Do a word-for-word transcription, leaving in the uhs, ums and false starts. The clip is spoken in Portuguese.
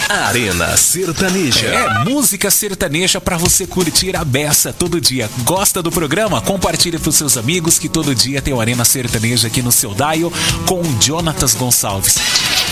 Arena Sertaneja. É música sertaneja pra você curtir a beça todo dia. Gosta do programa? Compartilha pros seus amigos que todo dia tem o Arena Sertaneja aqui no seu dial com o Jonatas Gonçalves.